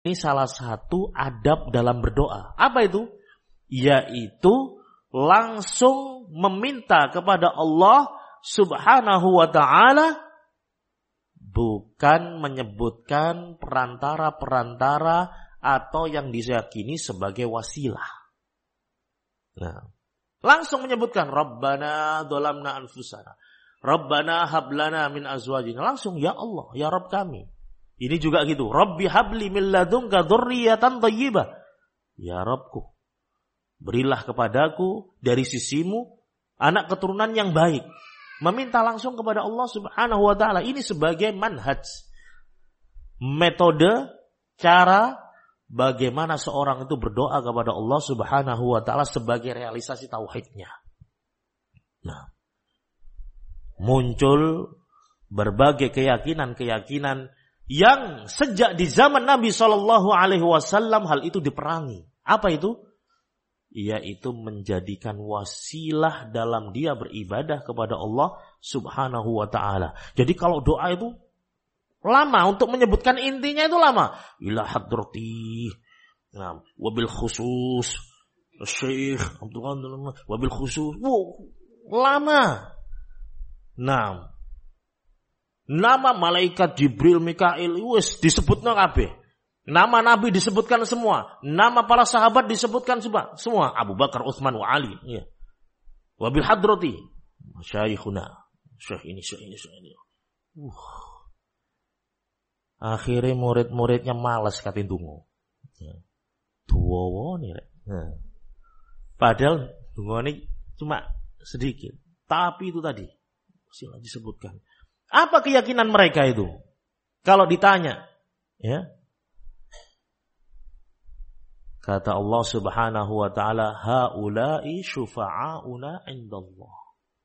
Ini salah satu adab dalam berdoa. Apa itu? Yaitu langsung meminta kepada Allah Subhanahu wa ta'ala, bukan menyebutkan perantara-perantara atau yang diyakini sebagai wasilah. Nah, langsung menyebutkan Rabbana dzalamna anfusana, Rabbana hablana min azwajina. Langsung, ya Allah, ya Rabb kami. Ini juga gitu. Rabbi habli min ladunka dzurriyyatan thayyibah. Ya Rabbku, berilah kepadaku dari sisimu anak keturunan yang baik. Meminta langsung kepada Allah Subhanahu wa ta'ala. Ini sebagai manhaj, metode, cara bagaimana seorang itu berdoa kepada Allah Subhanahu wa ta'ala sebagai realisasi tauhidnya. Nah, muncul berbagai keyakinan-keyakinan yang sejak di zaman Nabi SAW hal itu diperangi. Apa itu? Yaitu menjadikan wasilah dalam dia beribadah kepada Allah Subhanahu wa ta'ala. Jadi kalau doa itu lama, untuk menyebutkan intinya itu lama. Ila hadrati, nah, wabil khusus Syekh wabil khusus, lama. Nah, nama malaikat Jibril, Mikail, wis disebutna kabeh. Nama Nabi disebutkan semua. Nama para sahabat disebutkan semua. Abu Bakar, Utsman, wa Ali. Ya. Wabil hadrati, Syekhuna, Syekh ini. Akhirnya murid-muridnya malas katin dungo. Ya. Tuwa nih rek. Nah. Padahal dungo ini cuma sedikit. Tapi itu tadi sila disebutkan. Apa keyakinan mereka itu? Kalau ditanya, ya. Kata Allah Subhanahu wa ta'ala, haula'i syufa'auna indallah.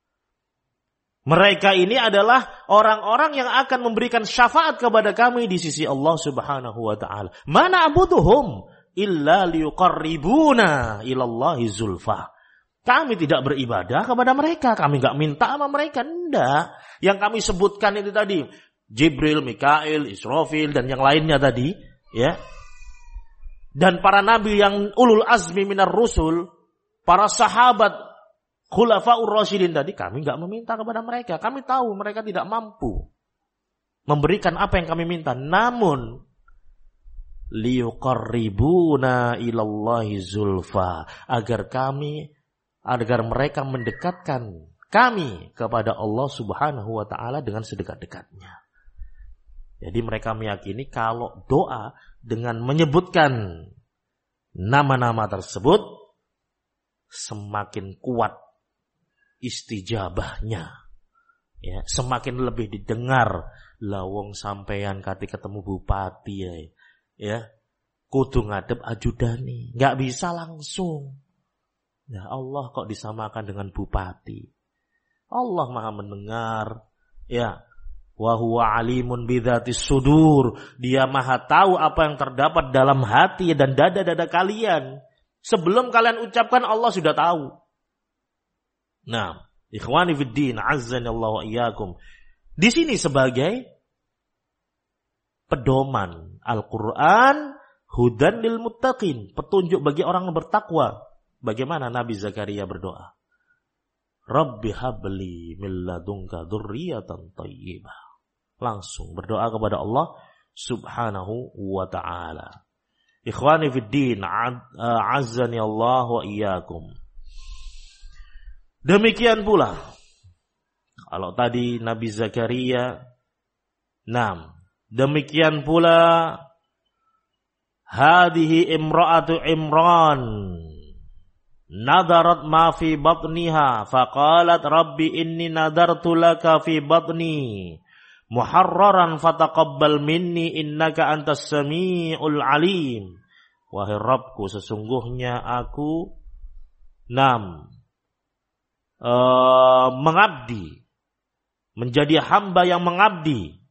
Mereka ini adalah orang-orang yang akan memberikan syafaat kepada kami di sisi Allah Subhanahu wa ta'ala. Mana abuduhum illa liyuqarribuna ilallahi zulfa. Kami tidak beribadah kepada mereka, kami enggak minta sama mereka, enggak. Yang kami sebutkan itu tadi, Jibril, Mikail, Israfil dan yang lainnya tadi, ya. Dan para nabi yang ulul azmi minar rusul, para sahabat khulafaur rasyidin tadi, kami enggak meminta kepada mereka. Kami tahu mereka tidak mampu memberikan apa yang kami minta. Namun liyuqarribuna ilallahi zulfa, agar mereka mendekatkan kami kepada Allah Subhanahu wa ta'ala dengan sedekat-dekatnya. Jadi mereka meyakini kalau doa dengan menyebutkan nama-nama tersebut semakin kuat istijabahnya, ya, semakin lebih didengar. Lawong sampeyan kati ketemu bupati, ya, kudu ngadep ajudani, nggak bisa langsung. Ya Allah kok disamakan dengan bupati? Allah Maha mendengar, ya. Wa huwa alimun bidzatis sudur. Dia Maha tahu apa yang terdapat dalam hati dan dada-dada kalian. Sebelum kalian ucapkan, Allah sudah tahu. Nah, ikhwani fiddin, azzanallahu wa iyyakum. Di sini sebagai pedoman Al-Qur'an, hudan lil muttaqin, petunjuk bagi orang yang bertakwa. Bagaimana Nabi Zakaria berdoa? Rabbi habli min ladunka dzurriyyatan thayyibah. Langsung berdoa kepada Allah Subhanahu wa ta'ala. Ikhwani fiddin, azzani Allah wa iyyakum. Demikian pula, kalau tadi Nabi Zakaria, demikian pula hadhihi imra'atu Imran nadarat ma fi batniha faqalat rabbi inni nadartu laka fi batni muharraran fataqabbal minni innaka antas samiul alim. Wahai Rabbku, sesungguhnya aku mengabdi, menjadi hamba yang mengabdi.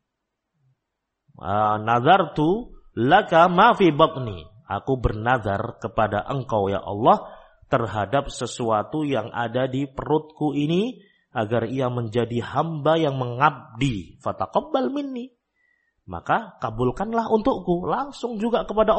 Nadartu laka ma fi batni, aku bernazar kepada engkau ya Allah terhadap sesuatu yang ada di perutku ini, agar ia menjadi hamba yang mengabdi. Fataqabbal minni, maka kabulkanlah untukku. Langsung juga kepada